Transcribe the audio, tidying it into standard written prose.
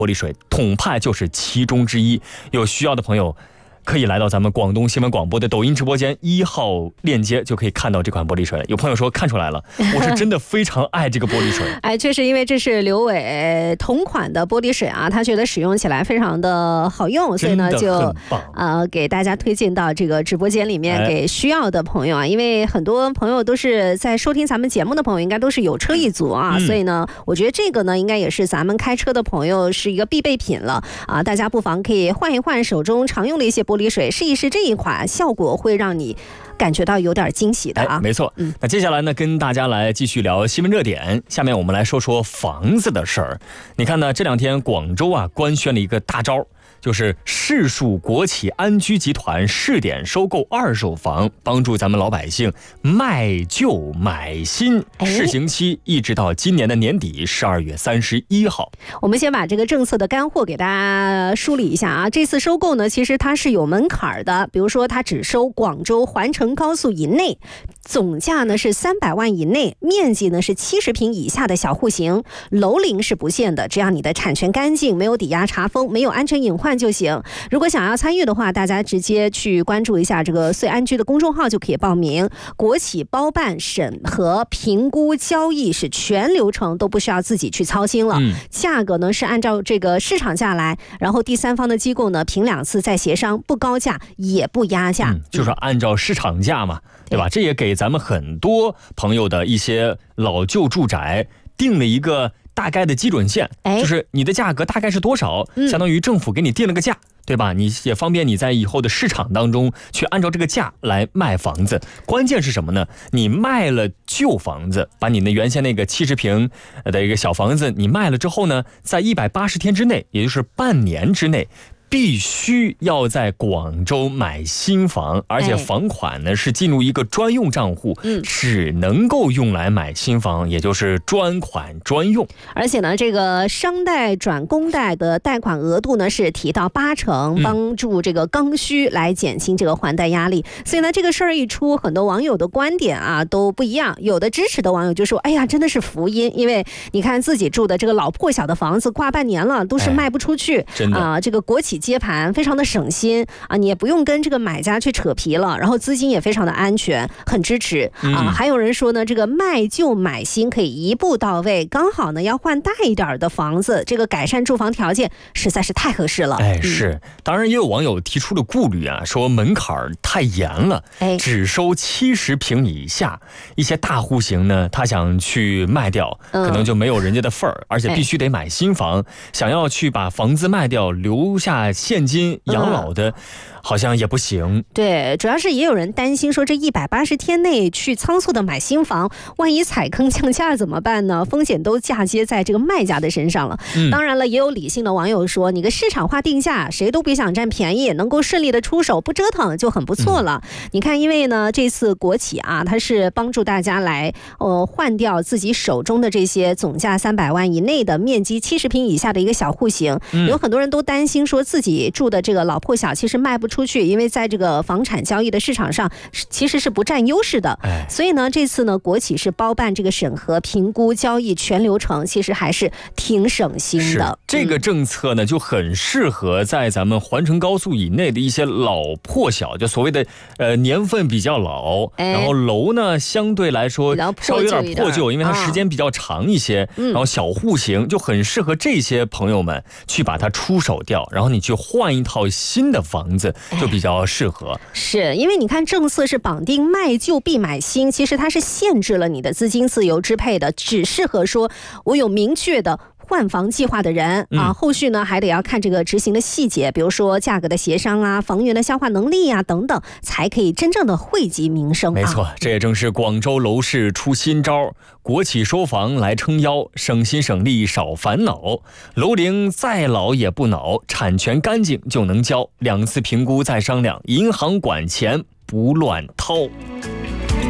玻璃水，统派就是其中之一。有需要的朋友可以来到咱们广东新闻广播的抖音直播间1号链接，就可以看到这款玻璃水了。有朋友说看出来了，我是真的非常爱这个玻璃水。 哎，确实，因为这是刘伟同款的玻璃水啊，他觉得使用起来非常的好用，所以呢就给大家推荐到这个直播间里面给需要的朋友啊。因为很多朋友都是在收听咱们节目的朋友，应该都是有车一族啊，所以呢，我觉得这个呢应该也是咱们开车的朋友是一个必备品了啊。大家不妨可以换一换手中常用的一些玻璃水，试一试这一款，效果会让你感觉到有点惊喜的啊。 没错。那接下来呢，跟大家来继续聊新闻热点。下面我们来说说房子的事儿。你看呢，这两天广州啊官宣了一个大招，就是市属国企安居集团试点收购二手房，帮助咱们老百姓卖旧买新。试行期一直到今年的年底12月31号。 我们先把这个政策的干货给大家梳理一下啊。这次收购呢，其实它是有门槛的，比如说它只收广州环城高速以内，总价呢是300万以内，面积呢是70平以下的小户型，楼龄是不限的，只要你的产权干净，没有抵押查封，没有安全隐患就行。如果想要参与的话，大家直接去关注一下这个穗安居的公众号就可以报名。国企包办审核评估交易是全流程都不需要自己去操心了，价格呢是按照这个市场价来，然后第三方的机构呢评2次再协商，不高价也不压价， 就是按照市场价嘛，对吧？这也给咱们很多朋友的一些老旧住宅定了一个大概的基准线，就是你的价格大概是多少，相当于政府给你定了个价，对吧？你也方便你在以后的市场当中去按照这个价来卖房子。关键是什么呢？你卖了旧房子，把你那原先那个70平的一个小房子你卖了之后呢，在180天之内，也就是半年之内，必须要在广州买新房，而且房款呢是进入一个专用账户，只能够用来买新房，也就是专款专用。 而且呢，这个商贷转公贷的贷款额度呢是提到80%，帮助这个刚需来减轻这个还贷压力。所以呢，这个事儿一出，很多网友的观点啊都不一样。有的支持的网友就说：“哎呀，真的是福音，因为你看自己住的这个老破小的房子，挂半年了都是卖不出去， 真的啊， 这个国企接盘非常的省心啊，你也不用跟这个买家去扯皮了，然后资金也非常的安全，很支持啊。还有人说呢，这个卖旧买新可以一步到位，刚好呢要换大一点的房子，这个改善住房条件实在是太合适了。 是，当然也有网友提出了顾虑啊，说门槛太严了，只收70平以下，一些大户型呢，他想去卖掉，可能就没有人家的份儿，而且必须得买新房，想要去把房子卖掉留下现金养老的，好像也不行。 对，主要是也有人担心说，这180天内去仓促的买新房，万一踩坑降价怎么办呢？风险都嫁接在这个卖家的身上了。当然了，也有理性的网友说，你个市场化定价，谁都别想占便宜，能够顺利的出手，不折腾就很不错了。你看，因为呢，这次国企啊，它是帮助大家来换掉自己手中的这些总价300万以内的面积70平以下的一个小户型，有很多人都担心说自己住的这个老破小其实卖不出去，因为在这个房产交易的市场上其实是不占优势的。所以呢，这次呢，国企是包办这个审核评估交易全流程，其实还是挺省心的。 这个政策呢就很适合在咱们环城高速以内的一些老破小，就所谓的年份比较老，然后楼呢相对来说稍微有点破旧，因为它时间比较长一些，然后小户型就很适合这些朋友们去把它出手掉，然后你去换一套新的房子就比较适合。 是因为你看政策是绑定卖旧必买新，其实它是限制了你的资金自由支配的，只适合说我有明确的换房计划的人啊，后续呢还得要看这个执行的细节，比如说价格的协商啊、房源的消化能力啊等等，才可以真正的惠及民生。 没错，这也正是广州楼市出新招，国企收房来撑腰，省心省力少烦恼，楼龄再老也不恼，产权干净就能交，2次评估再商量，银行管钱不乱掏。